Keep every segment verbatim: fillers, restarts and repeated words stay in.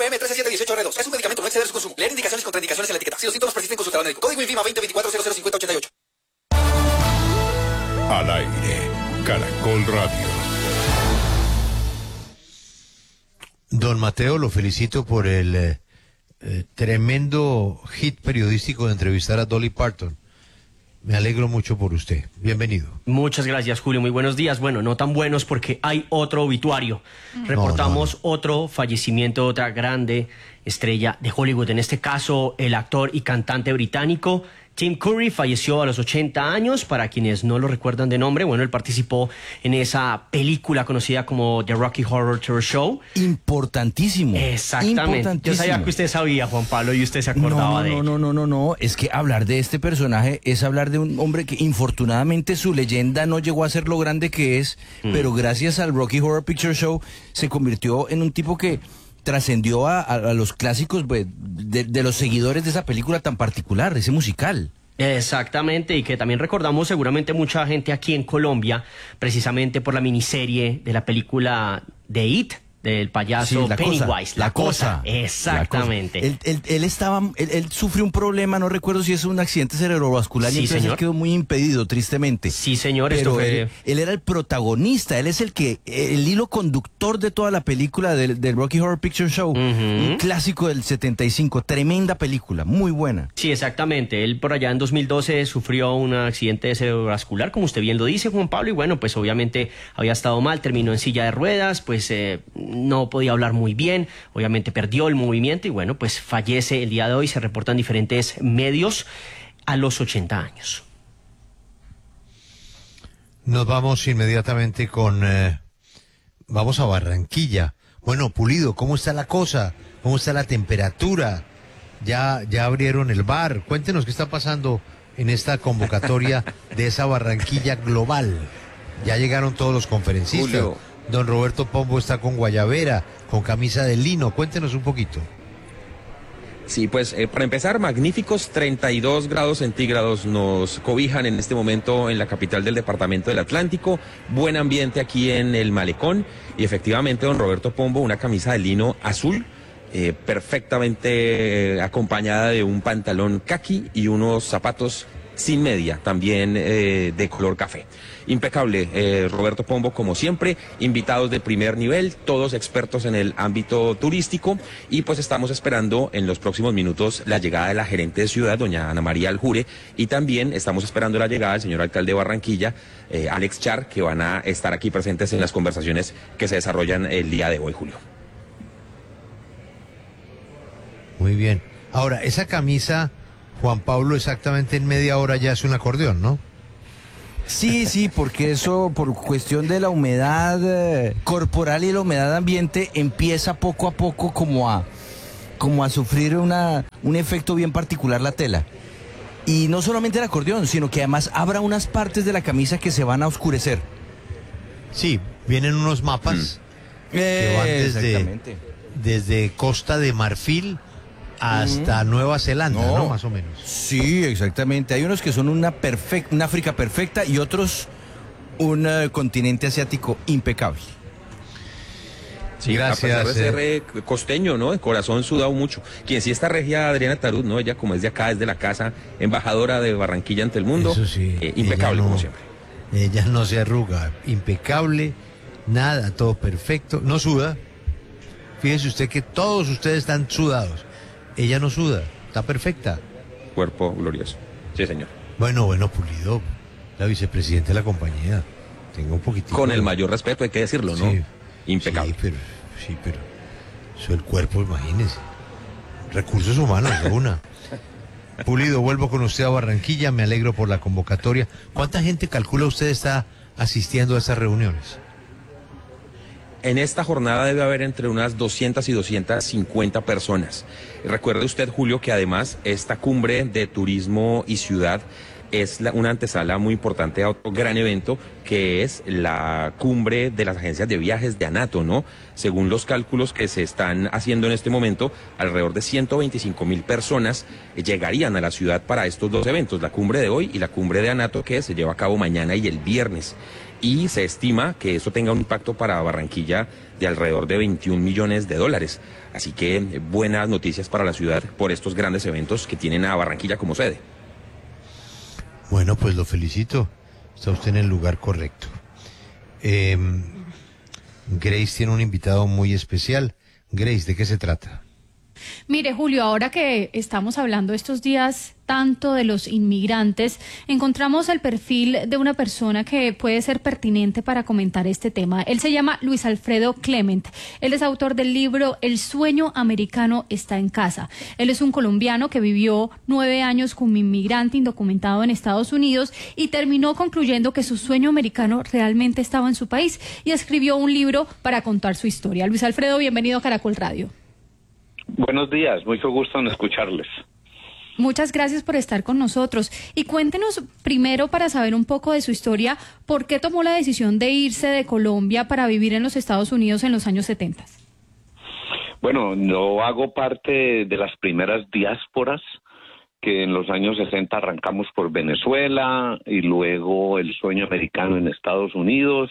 nueve M trece siete dieciocho R dos. Es un medicamento, no exceder su consumo. Leer indicaciones y contraindicaciones en la etiqueta. Si los síntomas persisten, consultar al médico. Código INVIMA veinte veinticuatro cero cero cincuenta ochenta y ocho. Al aire, Caracol Radio. Don Mateo, lo felicito por el eh, eh, tremendo hit periodístico de entrevistar a Dolly Parton. Me alegro mucho por usted. Bienvenido. Muchas gracias, Julio. Muy buenos días. Bueno, no tan buenos porque hay otro obituario. Reportamos no, no, no. otro fallecimiento de otra grande estrella de Hollywood. En este caso, el actor y cantante británico Tim Curry falleció a los ochenta años. Para quienes no lo recuerdan de nombre, bueno, él participó en esa película conocida como The Rocky Horror Tour Show. Importantísimo. Exactamente. Importantísimo. Yo sabía que usted sabía, Juan Pablo, y usted se acordaba no, no, de él. No, no, no, no, no. Es que hablar de este personaje es hablar de un hombre que infortunadamente su leyenda no llegó a ser lo grande que es, mm. pero gracias al Rocky Horror Picture Show se convirtió en un tipo que trascendió a, a, a los clásicos pues, de, de los seguidores de esa película tan particular, ese musical. Exactamente, y que también recordamos seguramente mucha gente aquí en Colombia, precisamente por la miniserie de la película de It, del payaso sí, la Pennywise, cosa, la, la cosa. cosa. Exactamente. La cosa. Él, él, él estaba, él, él sufrió un problema, no recuerdo si es un accidente cerebrovascular, sí, y entonces señor. él quedó muy impedido, tristemente. Sí, señor. Pero esto fue... él, él era el protagonista, él es el que, el hilo conductor de toda la película del, del Rocky Horror Picture Show, uh-huh. un clásico del setenta y cinco, tremenda película, muy buena. Sí, exactamente. Él por allá en dos mil doce sufrió un accidente cerebrovascular, como usted bien lo dice, Juan Pablo, y bueno, pues obviamente había estado mal, terminó en silla de ruedas, pues eh, no podía hablar muy bien, obviamente perdió el movimiento y bueno, pues fallece el día de hoy, se reportan diferentes medios a los ochenta años. Nos vamos inmediatamente con, eh, vamos a Barranquilla. Bueno, Pulido, ¿cómo está la cosa? ¿Cómo está la temperatura? Ya, ya abrieron el bar. Cuéntenos qué está pasando en esta convocatoria de esa Barranquilla global. Ya llegaron todos los conferencistas. Julio. Don Roberto Pombo está con guayabera, con camisa de lino. Cuéntenos un poquito. Sí, pues eh, para empezar, magníficos treinta y dos grados centígrados nos cobijan en este momento en la capital del departamento del Atlántico. Buen ambiente aquí en el Malecón. Y efectivamente, don Roberto Pombo, una camisa de lino azul, eh, perfectamente eh, acompañada de un pantalón caqui y unos zapatos sin media, también eh, de color café. Impecable, eh, Roberto Pombo, como siempre, invitados de primer nivel, todos expertos en el ámbito turístico, y pues estamos esperando en los próximos minutos la llegada de la gerente de ciudad, doña Ana María Aljure, y también estamos esperando la llegada del señor alcalde de Barranquilla, eh, Alex Char, que van a estar aquí presentes en las conversaciones que se desarrollan el día de hoy, Julio. Muy bien. Ahora, esa camisa, Juan Pablo, exactamente en media hora ya es un acordeón, ¿no? Sí, sí, porque eso, por cuestión de la humedad eh, corporal y la humedad ambiente, empieza poco a poco como a, como a sufrir una, un efecto bien particular la tela. Y no solamente el acordeón, sino que además habrá unas partes de la camisa que se van a oscurecer. Sí, vienen unos mapas mm. que van desde, desde Costa de Marfil hasta Nueva Zelanda, ¿no? ¿no? Más o menos. Sí, exactamente. Hay unos que son una perfecta, una África perfecta y otros un uh, continente asiático impecable. Sí, gracias. A pesar de ser eh, costeño, ¿no? De corazón sudado mucho. Quien sí está regia, Adriana Tarut, ¿no? Ella, como es de acá, es de la casa, embajadora de Barranquilla ante el mundo. Eso sí. Eh, impecable, no, como siempre. Ella no se arruga. Impecable, nada, todo perfecto. No suda. Fíjese usted que todos ustedes están sudados. Ella no suda, está perfecta. Cuerpo glorioso. Sí, señor. Bueno, bueno, Pulido, la vicepresidenta de la compañía. Tenga un poquitito. Con el mayor respeto, hay que decirlo, ¿no? Sí, impecable. Sí, pero, sí, pero eso el cuerpo, imagínese. Recursos humanos, de una. Pulido, vuelvo con usted a Barranquilla, me alegro por la convocatoria. ¿Cuánta gente calcula usted está asistiendo a esas reuniones? En esta jornada debe haber entre unas doscientas y doscientas cincuenta personas. Recuerde usted, Julio, que además esta cumbre de turismo y ciudad es la, una antesala muy importante a otro gran evento, que es la cumbre de las agencias de viajes de ANATO, ¿no? Según los cálculos que se están haciendo en este momento, alrededor de ciento veinticinco mil personas llegarían a la ciudad para estos dos eventos, la cumbre de hoy y la cumbre de ANATO, que se lleva a cabo mañana y el viernes. y se estima que eso tenga un impacto para Barranquilla de alrededor de veintiún millones de dólares. Así que eh, buenas noticias para la ciudad por estos grandes eventos que tienen a Barranquilla como sede. Bueno, pues lo felicito. Está usted en el lugar correcto. Eh, Grace tiene un invitado muy especial. Grace, ¿de qué se trata? Mire, Julio, ahora que estamos hablando estos días tanto de los inmigrantes, encontramos el perfil de una persona que puede ser pertinente para comentar este tema. Él se llama Luis Alfredo Clement. Él es autor del libro El sueño americano está en casa. Él es un colombiano que vivió nueve años como inmigrante indocumentado en Estados Unidos y terminó concluyendo que su sueño americano realmente estaba en su país y escribió un libro para contar su historia. Luis Alfredo, bienvenido a Caracol Radio. Buenos días, mucho gusto en escucharles. Muchas gracias por estar con nosotros. Y cuéntenos primero, para saber un poco de su historia, ¿por qué tomó la decisión de irse de Colombia para vivir en los Estados Unidos en los años setenta? Bueno, yo hago parte de las primeras diásporas que en los años sesenta arrancamos por Venezuela y luego el sueño americano en Estados Unidos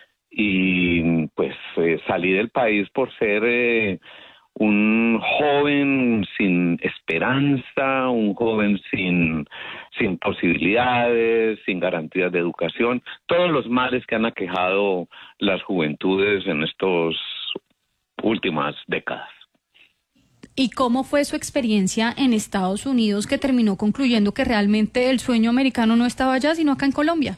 y pues eh, salí del país por ser... Eh, un joven sin esperanza, un joven sin, sin posibilidades, sin garantías de educación, todos los males que han aquejado las juventudes en estas últimas décadas. ¿Y cómo fue su experiencia en Estados Unidos que terminó concluyendo que realmente el sueño americano no estaba allá, sino acá en Colombia?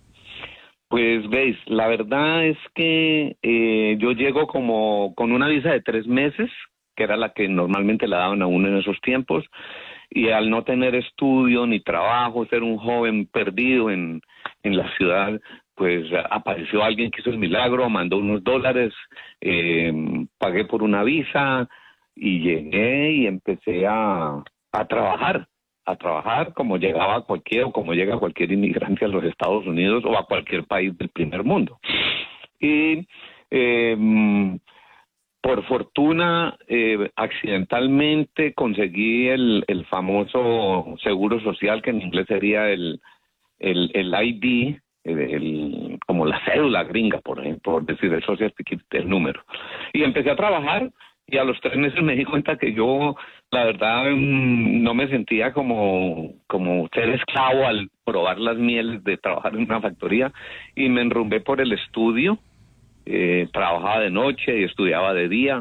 Pues veis, la verdad es que eh, yo llego como con una visa de tres meses, que era la que normalmente la daban a uno en esos tiempos, y al no tener estudio ni trabajo, ser un joven perdido en, en la ciudad, pues apareció alguien que hizo el milagro, mandó unos dólares, eh, pagué por una visa y llegué y empecé a, a trabajar. a trabajar como llegaba cualquier o como llega cualquier inmigrante a los Estados Unidos o a cualquier país del primer mundo. Y eh, por fortuna, eh, accidentalmente conseguí el, el famoso seguro social, que en inglés sería el, el, el I D, el, el, como la cédula gringa, por ejemplo, por decir el social security, el número. Y empecé a trabajar. Y a los tres meses me di cuenta que yo, la verdad, no me sentía como, como ser esclavo al probar las mieles de trabajar en una factoría, y me enrumbé por el estudio. Eh, trabajaba de noche y estudiaba de día,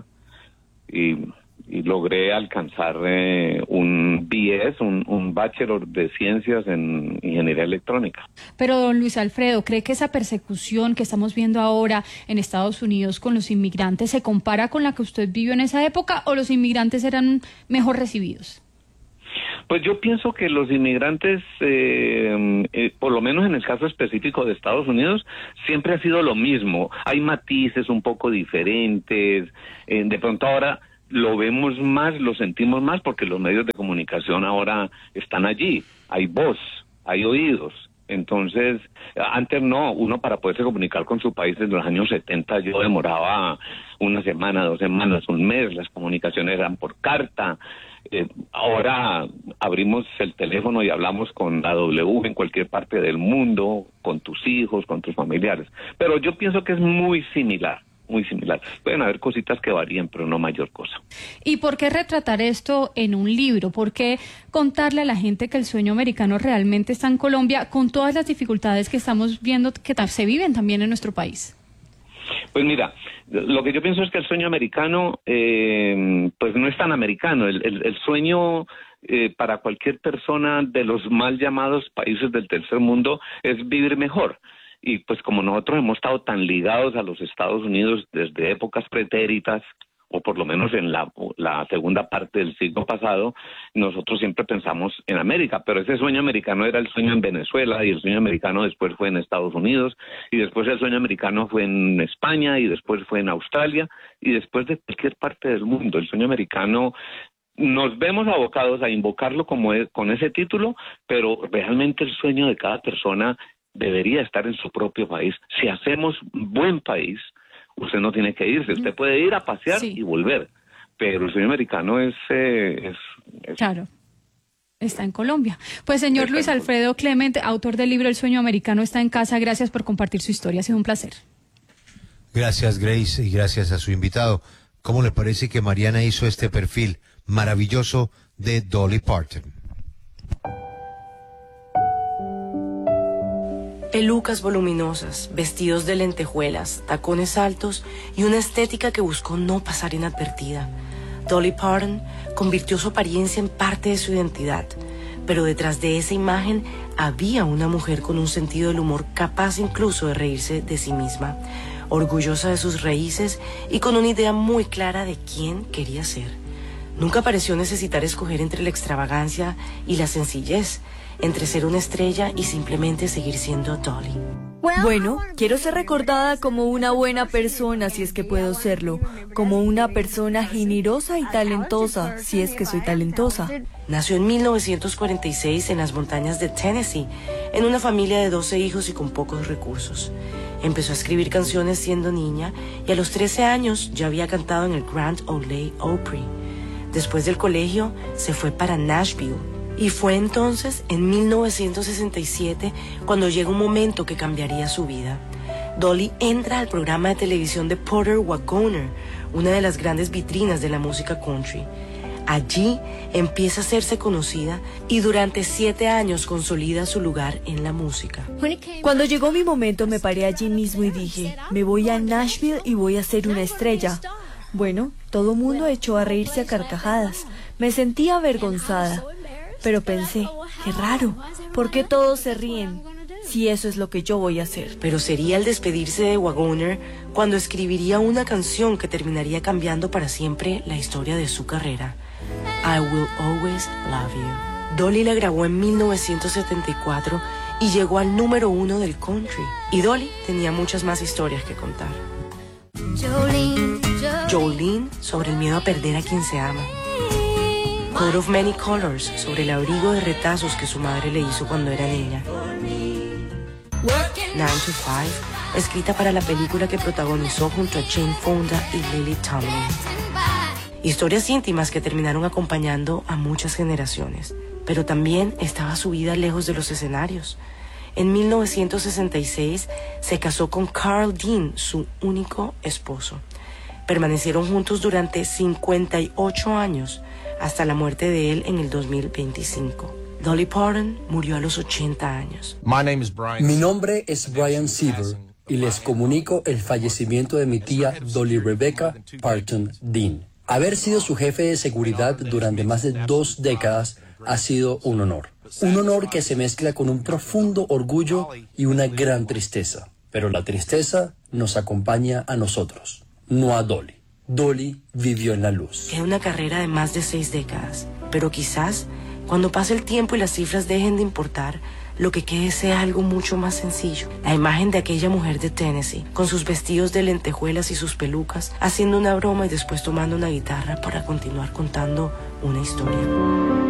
y, y logré alcanzar eh, un B S, un, un Bachelor de Ciencias en Ingeniería Electrónica. Pero, don Luis Alfredo, ¿cree que esa persecución que estamos viendo ahora en Estados Unidos con los inmigrantes se compara con la que usted vivió en esa época, o los inmigrantes eran mejor recibidos? Pues yo pienso que los inmigrantes, eh, eh, por lo menos en el caso específico de Estados Unidos, siempre ha sido lo mismo. Hay matices un poco diferentes, eh, de pronto ahora lo vemos más, lo sentimos más, porque los medios de comunicación ahora están allí, hay voz, hay oídos. Entonces, antes no, uno para poderse comunicar con su país en los años setenta yo demoraba una semana, dos semanas, un mes, las comunicaciones eran por carta. Eh, ahora abrimos el teléfono y hablamos con la W en cualquier parte del mundo, con tus hijos, con tus familiares. Pero yo pienso que es muy similar. Muy similar. Pueden haber cositas que varíen, pero no mayor cosa. ¿Y por qué retratar esto en un libro? ¿Por qué contarle a la gente que el sueño americano realmente está en Colombia, con todas las dificultades que estamos viendo que se viven también en nuestro país? Pues mira, lo que yo pienso es que el sueño americano, eh, pues no es tan americano. El, el, el sueño eh, para cualquier persona de los mal llamados países del tercer mundo es vivir mejor. Y pues como nosotros hemos estado tan ligados a los Estados Unidos desde épocas pretéritas, o por lo menos en la, la segunda parte del siglo pasado, nosotros siempre pensamos en América, pero ese sueño americano era el sueño en Venezuela, y el sueño americano después fue en Estados Unidos, y después el sueño americano fue en España, y después fue en Australia, y después de cualquier parte del mundo. El sueño americano, nos vemos abocados a invocarlo como es, con ese título, pero realmente el sueño de cada persona debería estar en su propio país. Si hacemos buen país, usted no tiene que irse, usted puede ir a pasear, sí, y volver, pero el sueño americano es, eh, es, es... Claro. está en Colombia. Pues señor Luis Alfredo Clement, autor del libro El sueño americano está en casa, gracias por compartir su historia, ha sido un placer. Gracias, Grace, y gracias a su invitado. ¿Cómo le parece que Mariana hizo este perfil maravilloso de Dolly Parton? Pelucas voluminosas, vestidos de lentejuelas, tacones altos y una estética que buscó no pasar inadvertida. Dolly Parton convirtió su apariencia en parte de su identidad, pero detrás de esa imagen había una mujer con un sentido del humor capaz incluso de reírse de sí misma, orgullosa de sus raíces y con una idea muy clara de quién quería ser. Nunca pareció necesitar escoger entre la extravagancia y la sencillez, entre ser una estrella y simplemente seguir siendo Dolly. Bueno, quiero ser recordada como una buena persona, si es que puedo serlo, como una persona generosa y talentosa, si es que soy talentosa. Nació en mil novecientos cuarenta y seis en las montañas de Tennessee, en una familia de doce hijos y con pocos recursos. Empezó a escribir canciones siendo niña y a los trece años ya había cantado en el Grand Ole Opry. Después del colegio se fue para Nashville. Y fue entonces, en mil novecientos sesenta y siete, cuando llega un momento que cambiaría su vida. Dolly entra al programa de televisión de Porter Wagoner, una de las grandes vitrinas de la música country. Allí empieza a hacerse conocida y durante siete años consolida su lugar en la música. Cuando llegó mi momento me paré allí mismo y dije, me voy a Nashville y voy a ser una estrella. Bueno, todo mundo echó a reírse a carcajadas. Me sentía avergonzada. Pero pensé, qué raro, ¿por qué todos se ríen? Si eso es lo que yo voy a hacer. Pero sería al despedirse de Wagoner cuando escribiría una canción que terminaría cambiando para siempre la historia de su carrera. I Will Always Love You. Dolly la grabó en mil novecientos setenta y cuatro y llegó al número uno del country. Y Dolly tenía muchas más historias que contar. Jolene, Jolene. Jolene, sobre el miedo a perder a quien se ama. Coat of Many Colors, sobre el abrigo de retazos que su madre le hizo cuando era niña. nine to five, escrita para la película que protagonizó junto a Jane Fonda y Lily Tomlin. Historias íntimas que terminaron acompañando a muchas generaciones, pero también estaba su vida lejos de los escenarios. En mil novecientos sesenta y seis se casó con Carl Dean, su único esposo. Permanecieron juntos durante cincuenta y ocho años, hasta la muerte de él en el dos mil veinticinco. Dolly Parton murió a los ochenta años. Mi nombre es Brian Seaver y les comunico el fallecimiento de mi tía Dolly Rebecca Parton Dean. Haber sido su jefe de seguridad durante más de dos décadas ha sido un honor. Un honor que se mezcla con un profundo orgullo y una gran tristeza. Pero la tristeza nos acompaña a nosotros, no a Dolly. Dolly vivió en la luz. Queda una carrera de más de seis décadas, pero quizás cuando pase el tiempo y las cifras dejen de importar, lo que quede sea algo mucho más sencillo. La imagen de aquella mujer de Tennessee, con sus vestidos de lentejuelas y sus pelucas, haciendo una broma y después tomando una guitarra para continuar contando una historia.